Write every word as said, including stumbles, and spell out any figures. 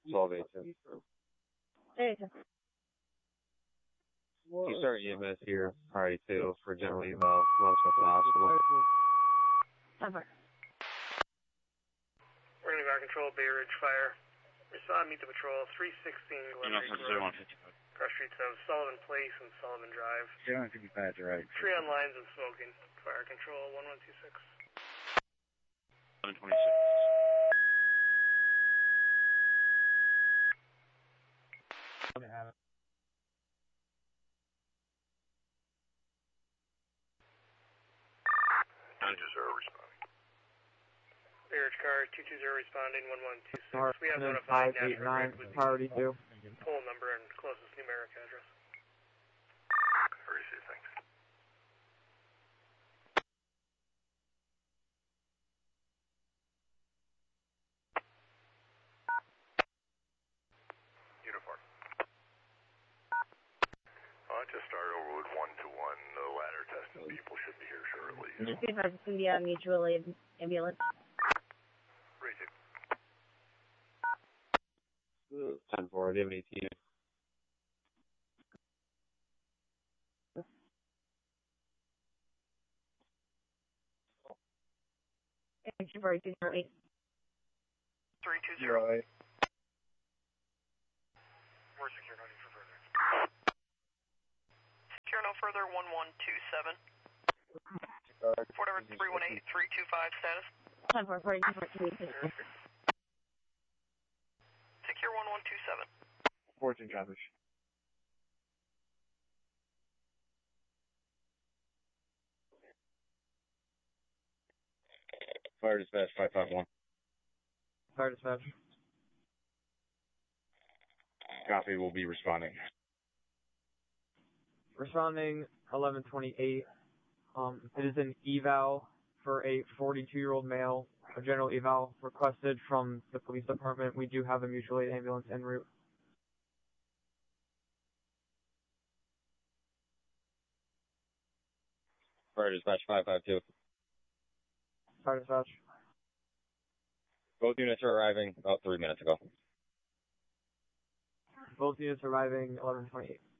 twelve eighteen. Hey. You start E M S here, priority two for general eval, welcome to the hospital. Over. We're going to go control Bay Ridge Fire. Respond, meet the patrol, three sixteen Glen Lake Road. Cross streets of Sullivan Place and Sullivan Drive. zero one fifty-five, right. Three on lines and smoking. Fire control, one one two six. eleven twenty-six. two two zero responding. Bay Ridge car, two two zero responding, one one two six. We have Nine, notified five, eight, National nine, Grid with the priority two. poll number and closest numeric address. Receive, thanks. Uniform. Uh, just started over with one to one. The ladder testing people should be here shortly. See if I can send the uh, mutual aid ambulance. Receive. ten four, do you have an eighteen? February two zero eight. three two zero. eight. We're secure, no need for further. Secure no further, one one two seven. Fort Everett three one eight, three two five status. Time for party two two two. Secure one one two seven. fourteen traffic. Fire dispatch five five one. Fire dispatch. Copy, will be responding. Responding eleven twenty-eight. Um, it is an eval for a forty-two-year-old male. A general eval requested from the police department. We do have a mutual aid ambulance en route. Fire dispatch five five two. Fire dispatch. Both units are arriving about three minutes ago. Both units arriving eleven twenty-eight.